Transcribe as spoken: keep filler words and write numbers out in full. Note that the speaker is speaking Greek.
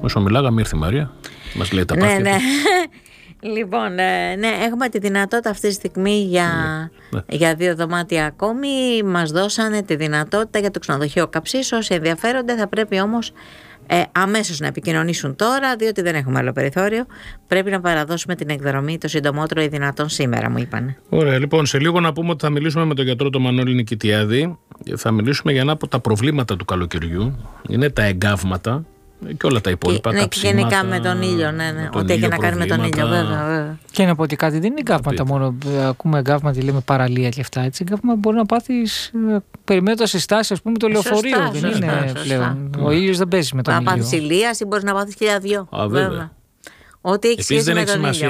Όσο μιλάγαμε ήρθε η Μαρία, μας λέει τα πάθη. Ναι, ναι. Λοιπόν, ναι, έχουμε τη δυνατότητα αυτή τη στιγμή για, ναι. για δύο δωμάτια ακόμη. Μας δώσανε τη δυνατότητα για το ξενοδοχείο Καψής. Όσοι ενδιαφέρονται θα πρέπει όμως ε, αμέσως να επικοινωνήσουν τώρα, διότι δεν έχουμε άλλο περιθώριο. Πρέπει να παραδώσουμε την εκδρομή το συντομότερο ή δυνατόν σήμερα, μου είπανε. Ωραία, λοιπόν, σε λίγο να πούμε ότι θα μιλήσουμε με τον γιατρό τον Μανώλη Νικητιάδη. Θα μιλήσουμε για ένα από τα προβλήματα του καλοκαιριού. Είναι τα εγκάβματα και όλα τα υπόλοιπα. Και, τα ναι, ψήματα, γενικά με τον ήλιο, ναι, ναι. Ό,τι έχει να κάνει με τον ήλιο, βέβαια, βέβαια. Και να πω ότι κάτι δεν είναι εγκάβματα μόνο. Ακούμε εγκάβματα, λέμε παραλία και αυτά. Έτσι, εγκάβμα μπορεί να πάθει περιμένοντας σε στάση, ας πούμε, το λεωφορείο. Σωστά, δεν σωστά, είναι σωστά. πλέον. Ο ήλιος δεν παίζει με τον να ήλιο. Να πάθεις ηλίας ή μπορεί να πάθεις και για δυο. Α, βέβαια. Ό,τι έχει σχέση με τον ήλιο.